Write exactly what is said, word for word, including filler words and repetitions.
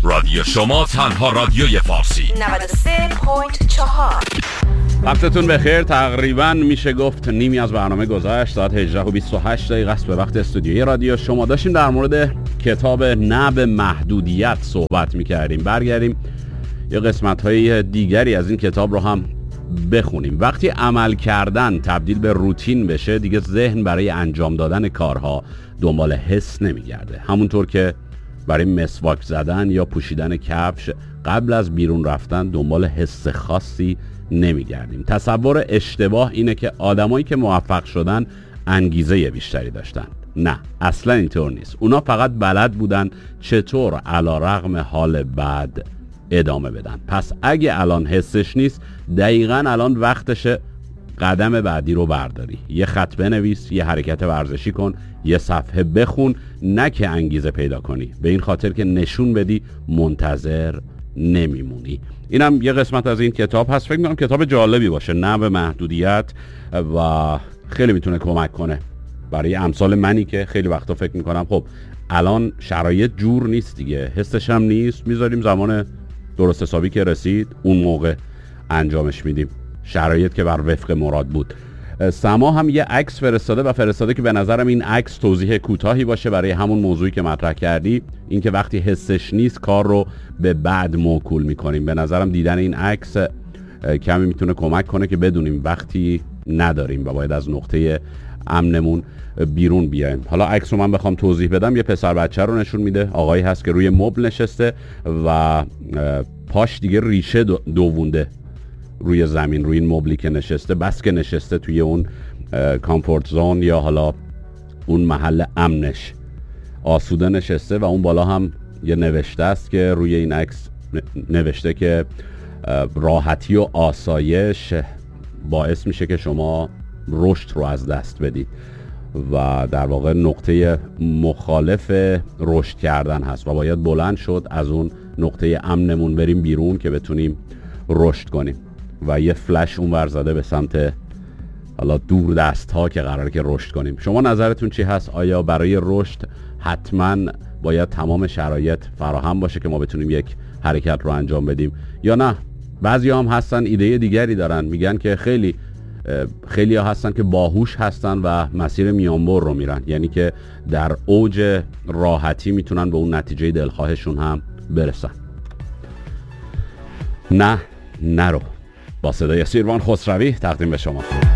رادیو شما تنها رادیوی فارسی نود و سه ممیز چهار. وقتتون بخیر. تقریبا میشه گفت نیمی از برنامه گذشت. ساعت هجده و بیست و هشت دقیقه است به وقت استودیوی رادیو شما. داشتیم در مورد کتاب نه به محدودیت صحبت میکردیم. برگردیم یه قسمت های دیگری از این کتاب رو هم بخونیم. وقتی عمل کردن تبدیل به روتین بشه، دیگه ذهن برای انجام دادن کارها دنبال حس نمیگرده. همونطور که برای مسواک زدن یا پوشیدن کفش قبل از بیرون رفتن دنبال حس خاصی نمیگردیم. تصور اشتباه اینه که آدمایی که موفق شدن انگیزه بیشتری داشتن. نه، اصلا اینطور نیست. اونا فقط بلد بودن چطور علیرغم حال بد ادامه بدن. پس اگه الان حسش نیست، دقیقاً الان وقتشه قدم بعدی رو برداری. یه خط بنویس، یه حرکت ورزشی کن، یه صفحه بخون، نه که انگیزه پیدا کنی، به این خاطر که نشون بدی منتظر نمیمونی. اینم یه قسمت از این کتاب هست. فکر می‌کنم کتاب جالبی باشه، نه به محدودیت، و خیلی میتونه کمک کنه برای امثال منی که خیلی وقتا فکر میکنم خب الان شرایط جور نیست دیگه، حسش هم نیست، میذاریم زمان درست حسابی که رسید اون موقع انجامش میدیم، شرایط که بر وفق مراد بود. سما هم یه عکس فرستاده و فرستاده که به نظرم این عکس توضیح کوتاهی باشه برای همون موضوعی که مطرح کردی، این که وقتی حسش نیست کار رو به بعد موکول میکنیم. به نظرم دیدن این عکس کمی میتونه کمک کنه که بدونیم وقتی نداریم و باید از نقطه امنمون بیرون بیایم. حالا عکس رو من بخوام توضیح بدم، یه پسر بچه رو نشون میده. آقایی هست که روی مبل نشسته و پاش دیگه ریشه دوونده روی زمین، روی این مبلی که نشسته، بس که نشسته توی اون کامفورت زون یا حالا اون محل امنش، آسوده نشسته. و اون بالا هم یه نوشته است که روی این عکس نوشته که راحتی و آسایش باعث میشه که شما رشد رو از دست بدید و در واقع نقطه مخالف رشد کردن هست و باید بلند شد از اون نقطه امنمون بریم بیرون که بتونیم رشد کنیم. و یه فلش اون ور زده به سمت حالا دور دست ها که قراره که رشد کنیم. شما نظرتون چی هست؟ آیا برای رشد حتما باید تمام شرایط فراهم باشه که ما بتونیم یک حرکت رو انجام بدیم، یا نه بعضی هم هستن ایده دیگری دارن، میگن که خیلی خیلی ها هستن که باهوش هستن و مسیر میانبر رو میرن، یعنی که در اوج راحتی میتونن به اون نتیجه دلخواهشون هم برسن. نه نرو. با صدای سیروان خسروی تقدیم به شما.